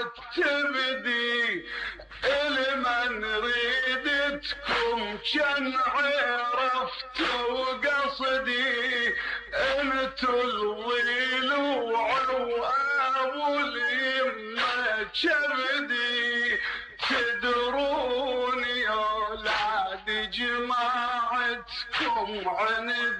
تبدي لمن ردتكم كان عرفتوا قصدي انتو الضلوع وابو اليمة كبدي تدرون يا ولاد جماعتكم عند